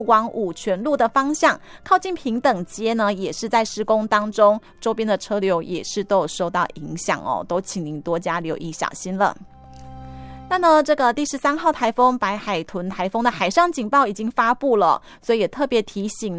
往五权路的方向，靠近平等街呢也是在施工当中，周边的车流也是都有受到影响哦，都请您多加留意小心了。那呢，这个第13号台风白海豚台风的海上警报已经发布了，所以也特别提醒